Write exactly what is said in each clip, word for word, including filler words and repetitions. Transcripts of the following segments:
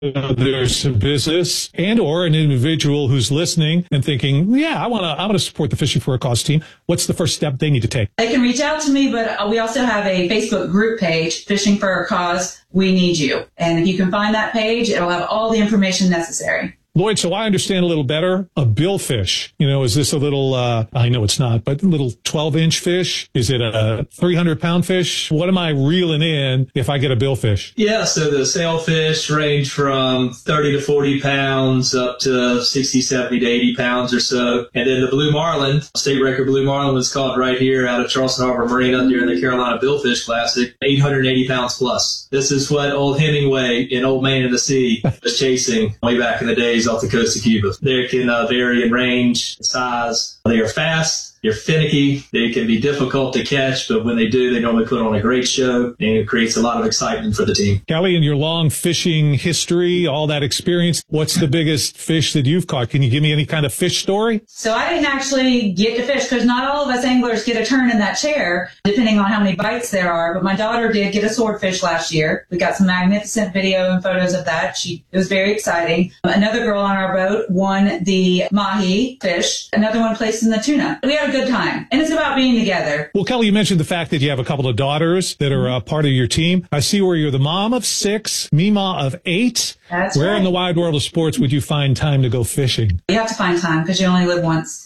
uh, there's some business and or an individual who's listening and thinking, yeah, I want to I want to support the Fishing for a Cause team, what's the first step they need to take? They can reach out to me, but we also have a Facebook group page, Fishing for a Cause, We Need You. And if you can find that page, it'll have all the information necessary. Lloyd, so I understand a little better. A billfish, you know, is this a little, uh, I know it's not, but a little twelve-inch fish? Is it a three hundred pound fish? What am I reeling in if I get a billfish? Yeah, so the sailfish range from thirty to forty pounds up to sixty, seventy to eighty pounds or so. And then the blue marlin, state record blue marlin was caught right here out of Charleston Harbor Marina during the Carolina Billfish Classic, eight hundred eighty pounds plus. This is what old Hemingway in Old Man in the Sea was chasing way back in the days off the coast of Cuba. They can uh, vary in range, size. They are fast. They're finicky. They can be difficult to catch, but when they do, they normally put on a great show, and it creates a lot of excitement for the team. Kelly, in your long fishing history, all that experience, what's the biggest fish that you've caught? Can you give me any kind of fish story? So I didn't actually get to fish because not all of us anglers get a turn in that chair, depending on how many bites there are. But my daughter did get a swordfish last year. We got some magnificent video and photos of that. She, it was very exciting. Another girl on our boat won the mahi fish. Another one placed in the tuna. We had a good time, and it's about being together. Well, Kelly, you mentioned the fact that you have a couple of daughters that are uh, part of your team. I see where you're the mom of six, Mima of eight. That's Where right. in the wide world of sports would you find time to go fishing? You have to find time because you only live once.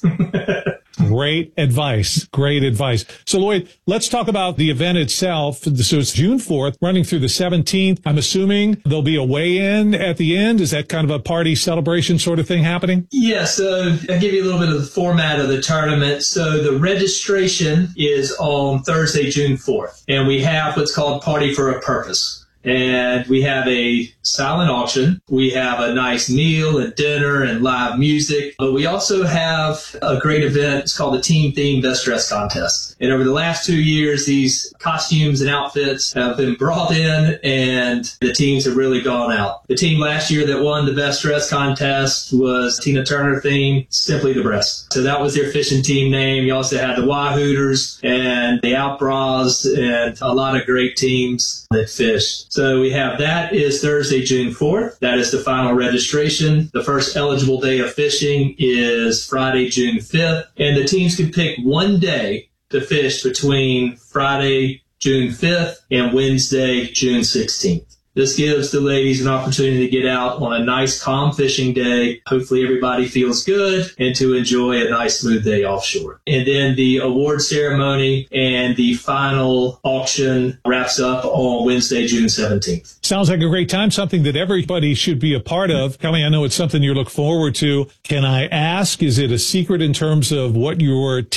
Great advice. Great advice. So, Lloyd, let's talk about the event itself. So it's June fourth, running through the seventeenth. I'm assuming there'll be a weigh-in at the end. Is that kind of a party celebration sort of thing happening? Yeah, so I'll give you a little bit of the format of the tournament. So the registration is on Thursday, June fourth, and we have what's called Party for a Purpose. And we have a silent auction. We have a nice meal and dinner and live music. But we also have a great event. It's called the Team Theme Best Dress Contest. And over the last two years, these costumes and outfits have been brought in, and the teams have really gone out. The team last year that won the Best Dress Contest was Tina Turner theme, Simply the Breast. So that was their fishing team name. You also had the Wahooters and the Outbras and a lot of great teams that fished. So we have that is Thursday, June fourth. That is the final registration. The first eligible day of fishing is Friday, June fifth. And the teams can pick one day to fish between Friday, June fifth and Wednesday, June sixteenth. This gives the ladies an opportunity to get out on a nice, calm fishing day. Hopefully everybody feels good and to enjoy a nice, smooth day offshore. And then the award ceremony and the final auction wraps up on Wednesday, June seventeenth. Sounds like a great time, something that everybody should be a part of. Kelly, I know it's something you look forward to. Can I ask, is it a secret in terms of what your